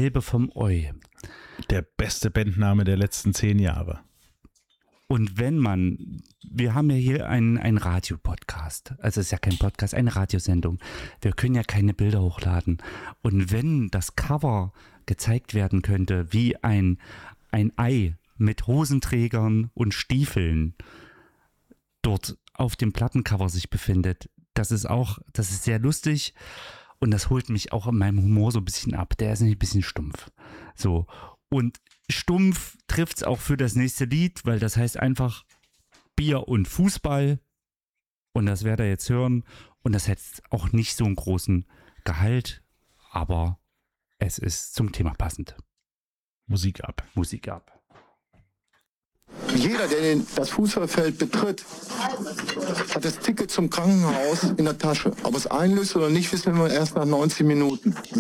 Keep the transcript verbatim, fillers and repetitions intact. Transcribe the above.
Gelbe vom Eu. Der beste Bandname der letzten zehn Jahre. Und wenn man, wir haben ja hier einen, einen Radiopodcast, also es ist ja kein Podcast, eine Radiosendung. Wir können ja keine Bilder hochladen. Und wenn das Cover gezeigt werden könnte, wie ein, ein Ei mit Hosenträgern und Stiefeln dort auf dem Plattencover sich befindet, das ist auch, das ist sehr lustig und das holt mich auch in meinem Humor so ein bisschen ab. Der ist nämlich ein bisschen stumpf. So. Und stumpf trifft's auch für das nächste Lied, weil das heißt einfach Bier und Fußball. Und das werdet ihr jetzt hören. Und das hat auch nicht so einen großen Gehalt, aber es ist zum Thema passend. Musik ab. Musik ab. Jeder, der den, das Fußballfeld betritt, hat das Ticket zum Krankenhaus in der Tasche. Ob es einlöst oder nicht, wissen wir erst nach neunzig Minuten.